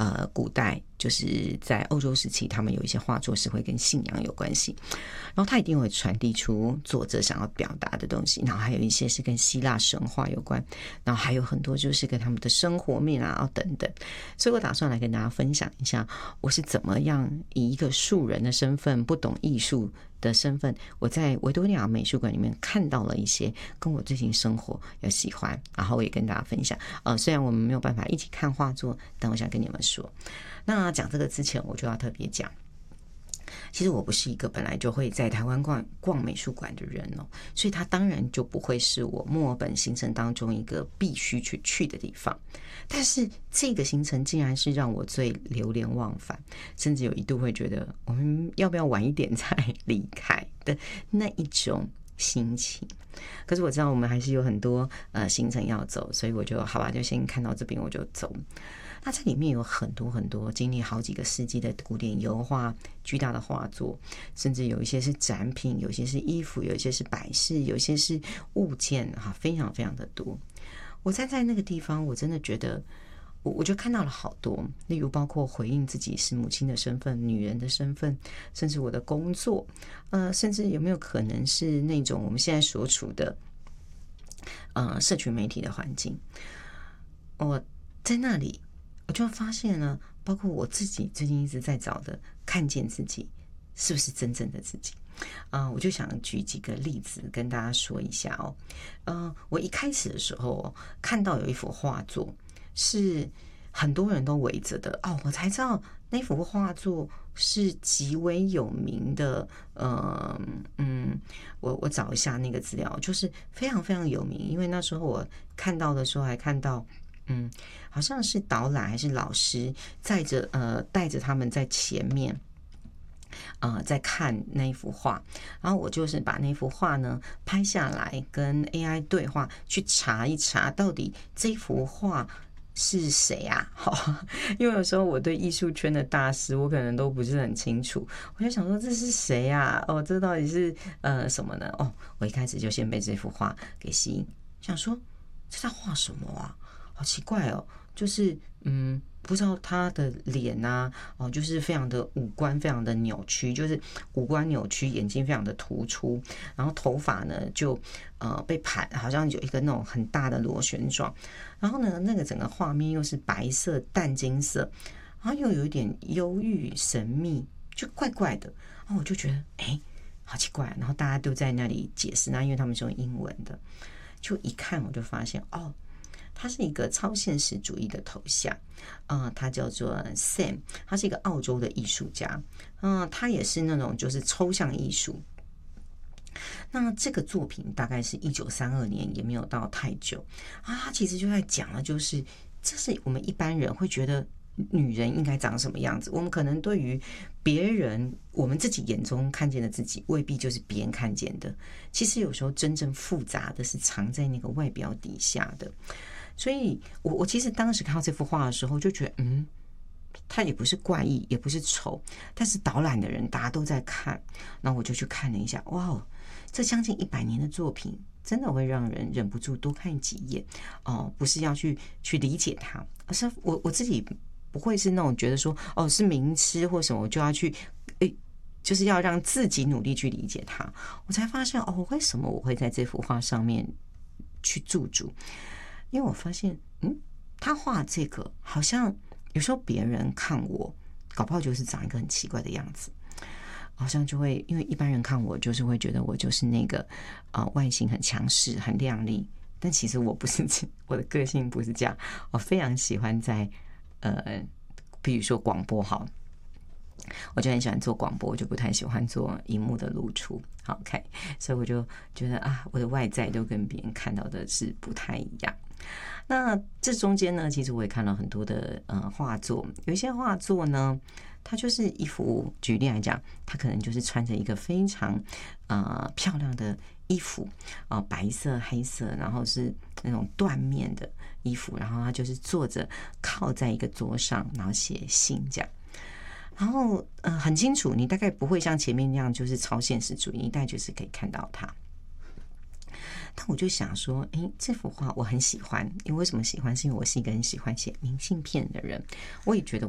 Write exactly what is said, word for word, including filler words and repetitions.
呃古代就是在欧洲时期，他们有一些画作是会跟信仰有关系，然后他一定会传递出作者想要表达的东西，然后还有一些是跟希腊神话有关，然后还有很多就是跟他们的生活面啊等等，所以我打算来跟大家分享一下我是怎么样以一个素人的身份，不懂艺术的身份，我在维多利亚美术馆里面看到了一些跟我最近生活有喜欢，然后我也跟大家分享。呃，虽然我们没有办法一起看画作，但我想跟你们说。那讲这个之前，我就要特别讲，其实我不是一个本来就会在台湾逛逛美术馆的人哦，所以它当然就不会是我墨尔本行程当中一个必须去去的地方。但是这个行程竟然是让我最流连忘返，甚至有一度会觉得我们要不要晚一点再离开的那一种心情。可是我知道我们还是有很多呃行程要走，所以我就好吧，就先看到这边我就走。那这里面有很多很多经历好几个世纪的古典油画，巨大的画作，甚至有一些是展品，有些是衣服，有一些是摆饰，有一些是物件，哈，非常非常的多。我站在那个地方，我真的觉得，我我就看到了好多，例如包括回应自己是母亲的身份、女人的身份，甚至我的工作，呃，甚至有没有可能是那种我们现在所处的，呃，社群媒体的环境。我在那里。我就发现了，包括我自己最近一直在找的，看见自己是不是真正的自己啊、呃？我就想举几个例子跟大家说一下哦。呃，我一开始的时候看到有一幅画作是很多人都围着的哦，我才知道那幅画作是极为有名的。呃嗯，我我找一下那个资料，就是非常非常有名，因为那时候我看到的时候还看到。嗯，好像是导览还是老师载着呃带着他们在前面，呃在看那一幅画，然后我就是把那幅画呢拍下来，跟 A I 对话，去查一查到底这幅画是谁啊？好，因为有时候我对艺术圈的大师我可能都不是很清楚，我就想说这是谁啊？哦，这到底是呃什么呢？哦，我一开始就先被这幅画给吸引，想说这在画什么啊？好奇怪哦，就是嗯，不知道他的脸啊，哦，就是非常的五官非常的扭曲，就是五官扭曲，眼睛非常的突出，然后头发呢就呃被盘，好像有一个那种很大的螺旋状，然后呢，那个整个画面又是白色、淡金色，然后又有一点忧郁神秘，就怪怪的，然后我就觉得哎，好奇怪，然后大家都在那里解释，那因为他们是用英文的，就一看我就发现哦。他是一个超现实主义的头像，呃，他叫做 Sam， 他是一个澳洲的艺术家，嗯、呃，他也是那种就是抽象艺术。那这个作品大概是一九三二年，也没有到太久啊。他其实就在讲了，就是这是我们一般人会觉得女人应该长什么样子，我们可能对于别人，我们自己眼中看见的自己，未必就是别人看见的。其实有时候真正复杂的是藏在那个外表底下的。所以我我其实当时看到这幅画的时候就觉得嗯，它也不是怪异也不是丑，但是导览的人大家都在看，那我就去看了一下，哇，这将近一百年的作品真的会让人忍不住多看几眼哦，不是要去去理解它，而是我我自己不会是那种觉得说哦是名师或什么我就要去诶就是要让自己努力去理解它，我才发现哦为什么我会在这幅画上面去驻足。因为我发现，嗯，他画这个好像有时候别人看我，搞不好就是长一个很奇怪的样子，好像就会因为一般人看我就是会觉得我就是那个呃外形很强势、很靓丽，但其实我不是，我的个性不是这样，我非常喜欢在呃，比如说广播好。我就很喜欢做广播，我就不太喜欢做荧幕的露出。好 ，OK， 所以我就觉得啊，我的外在都跟别人看到的是不太一样。那这中间呢，其实我也看了很多的呃画作，有一些画作呢，它就是一幅，举例来讲，它可能就是穿着一个非常呃漂亮的衣服啊、呃，白色、黑色，然后是那种缎面的衣服，然后他就是坐着靠在一个桌上，然后写信这样。然后呃很清楚，你大概不会像前面那样就是超现实主义，你大概就是可以看到它。但我就想说，哎，这幅画我很喜欢，因为为什么喜欢？是因为我是一个很喜欢写明信片的人，我也觉得